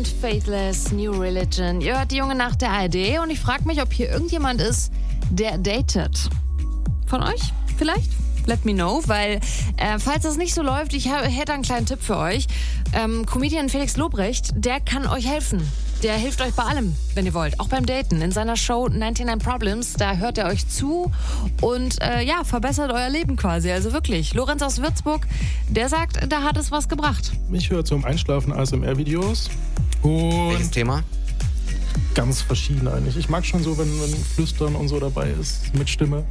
und Faithless, New Religion. Ihr hört die Junge Nacht der ARD und ich frage mich, ob hier irgendjemand ist, der datet. Von euch vielleicht? Let me know, weil falls das nicht so läuft, ich hätte einen kleinen Tipp für euch. Comedian Felix Lobrecht, der kann euch helfen. Der hilft euch bei allem, wenn ihr wollt. Auch beim Daten. In seiner Show 99 Problems, da hört er euch zu und verbessert euer Leben quasi. Also wirklich, Lorenz aus Würzburg, der sagt, da hat es was gebracht. Ich höre zum Einschlafen ASMR-Videos. Welches Thema? Ganz verschieden eigentlich. Ich mag schon so, wenn Flüstern und so dabei ist, mit Stimme.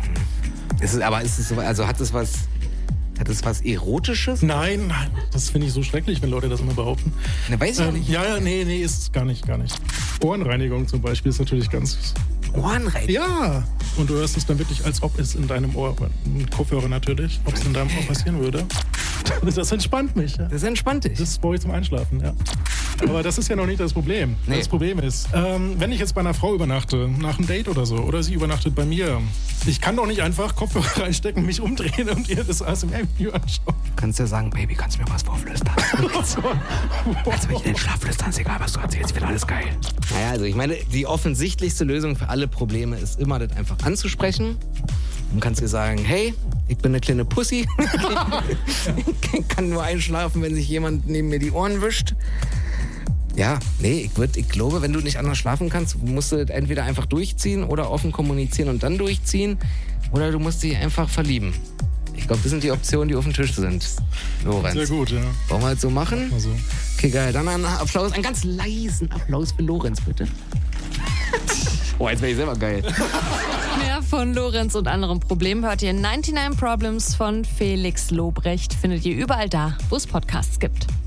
Hat es was Erotisches? Nein, das finde ich so schrecklich, wenn Leute das immer behaupten. Ne, weiß ich ja nicht. Nee, ist gar nicht. Ohrenreinigung zum Beispiel ist natürlich ganz... Ohrenreinigung? Ja, und du hörst es dann wirklich, als ob es in deinem Ohr, mit Kopfhörer natürlich, ob es in deinem Ohr passieren würde. Das entspannt mich. Ja. Das entspannt dich? Das brauche ich zum Einschlafen, ja. Aber das ist ja noch nicht das Problem. Nee. Das Problem ist, wenn ich jetzt bei einer Frau übernachte, nach einem Date oder so, oder sie übernachtet bei mir, ich kann doch nicht einfach Kopfhörer reinstecken, mich umdrehen und ihr das ASMR-Video anschauen. Du kannst ja sagen, Baby, kannst du mir was vorflüstern? Kannst du mich in den Schlaf flüstern, ist egal, was du erzählst, wird alles geil. Naja, also ich meine, die offensichtlichste Lösung für alle Probleme ist immer, das einfach anzusprechen. Dann kannst du sagen, hey, ich bin eine kleine Pussy. Ich kann nur einschlafen, wenn sich jemand neben mir die Ohren wischt. Ja, nee, ich glaube, wenn du nicht anders schlafen kannst, musst du entweder einfach durchziehen oder offen kommunizieren und dann durchziehen. Oder du musst dich einfach verlieben. Ich glaube, das sind die Optionen, die auf dem Tisch sind, Lorenz. Sehr gut, ja. Wollen wir halt so machen? Also. Okay, geil. Dann einen Applaus, einen ganz leisen Applaus für Lorenz, bitte. Oh, jetzt wäre ich selber geil. Mehr von Lorenz und anderen Problemen hört ihr in 99 Problems von Felix Lobrecht. Findet ihr überall da, wo es Podcasts gibt.